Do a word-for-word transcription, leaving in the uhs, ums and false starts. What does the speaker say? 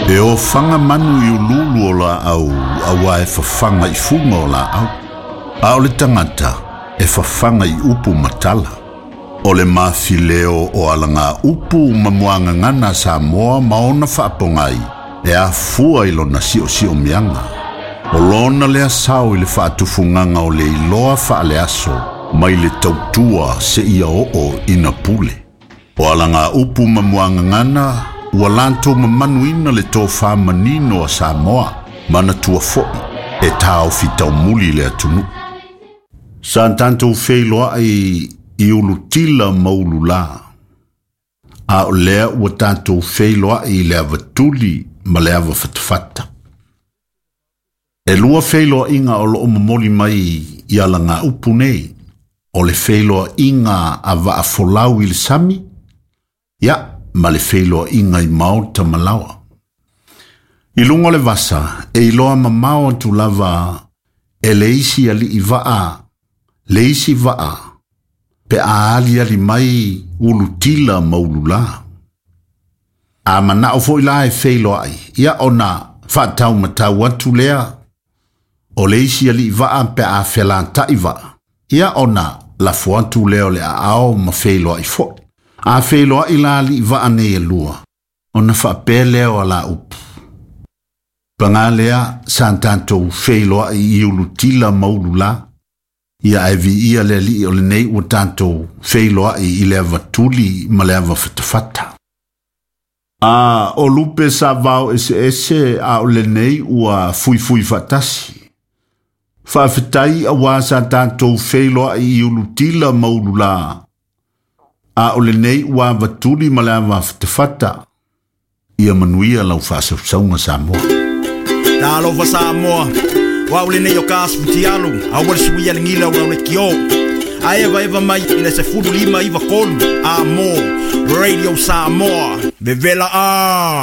E o fanga manu i ululu o la au, awa e fafanga i funga o la au. A o le tangata, e fafanga i upu matala. O le mafileo o alanga upu mamuanga ngana Samoa maona whaapongai, e a fua ilo na sio sio mianga. O lona lea sao i le whaatufunganga o le iloa whaale aso, mai le tautua se ia o o ina pule. O alanga upu mamuanga ngana, ua lanto mamanuina le tō whamanino a Samoa, mana tua fo'i, e tāo fitau muli le atunu. Sa tanto wheiloa i, i ulutila maulu la. A o lea ua tanto wheiloa i le avatuli ma le ava fatafata. E lua wheiloa inga o lo mamoli mai i alanga upu nei, o le wheiloa inga a va a folau i le sami, ia, ma le wheiloa inga i mao ta malawa. I lunga le vasa, e iloa mamao tu lava, e le isi ali i vaa, le isi vaa, pe a ali ali mai ulutila maulula. A mana o foi la e wheiloa ai, ia ona whaatau matau atu lea, o le isi ali i vaa pe a whelanta i vaa, ia ona la fuantu leo le a ao ma wheiloa i foi. A wheiloa i la li va ane e lua, o na whape leo a la upu. Panga lea, san tanto wheiloa i iulutila maulu la, ia e vi ia le li o le nei o tanto wheiloa i i le avatuli ma le ava fatafata. A o lupe sa vau ese ese a o le nei ua fui fui fatasi. Whawhitai a wā san tanto wheiloa i iulutila maulu la, a o le nei ua vatuli ma le ava fatafata, ia manuia lau whaasausaunga Samoa. Tā alofa Samoa, wa o le nei o kāsu ti alu, a wale sui ale ngila o le kio. A eva eva mai ina se furu lima iwa kolu, a mo, Radio Samoa, vevela a.